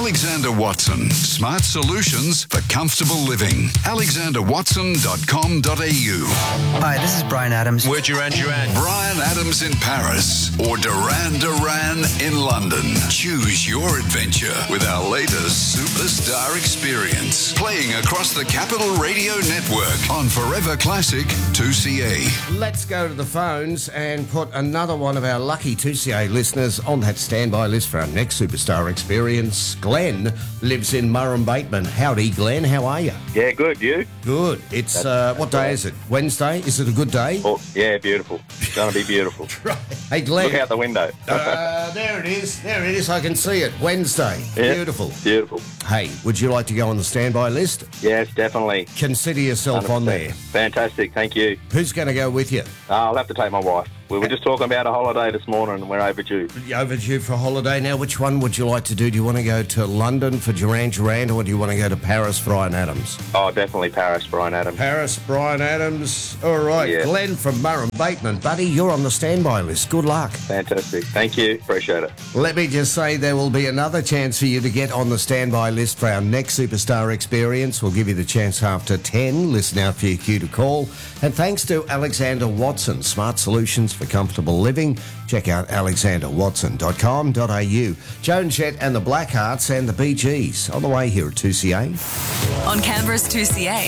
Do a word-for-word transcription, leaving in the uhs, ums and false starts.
Alexander Watson. Smart solutions for comfortable living. alexander watson dot com dot a u. Hi, this is Brian Adams. We're Duran Duran. Brian Adams in Paris or Duran Duran in London. Choose your adventure with our latest Superstar Experience. Playing across the Capital Radio Network on Forever Classic two C A. Let's go to the phones and put another one of our lucky two C A listeners on that standby list for our next Superstar Experience. Glenn lives in Murrum Bateman. Howdy, Glenn. How are you? Yeah, good. You? Good. It's, uh, what day is it? Wednesday? Is it a good day? Oh, yeah, beautiful. It's going to be beautiful. Right. Hey, Glenn. Look out the window. uh, there it is. There it is. I can see it. Wednesday. Yeah, beautiful. Beautiful. Hey, would you like to go on the standby list? Yes, definitely. Consider yourself on there. Fantastic. Thank you. Who's going to go with you? Uh, I'll have to take my wife. We were just talking about a holiday this morning and we're overdue. You're overdue for a holiday now. Which one would you like to do? Do you want to go to London for Duran Duran or do you want to go to Paris for Brian Adams? Oh, definitely Paris, Brian Adams. Paris, Brian Adams. All right. Yeah. Glenn from Murrum Bateman. Buddy, you're on the standby list. Good luck. Fantastic. Thank you. Appreciate it. Let me just say there will be another chance for you to get on the standby list for our next Superstar Experience. We'll give you the chance after ten. Listen out for your cue to call. And thanks to Alexander Watson, Smart Solutions for Comfortable Living. Check out alexander watson dot com dot a u. Joan Jett and the Blackhearts and the Bee Gees on the way here at two C A. On Canberra's two C A.